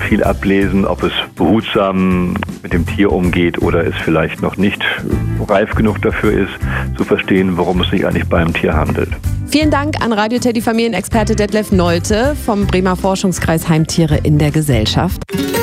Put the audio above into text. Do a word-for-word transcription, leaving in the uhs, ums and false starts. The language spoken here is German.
viel ablesen, ob es behutsam mit dem Tier umgeht oder es vielleicht noch nicht reif genug dafür ist, zu verstehen, worum es sich eigentlich beim Tier handelt. Vielen Dank an Radio Teddy Familienexperte Detlef Nolte vom Bremer Forschungskreis Heimtiere in der Gesellschaft.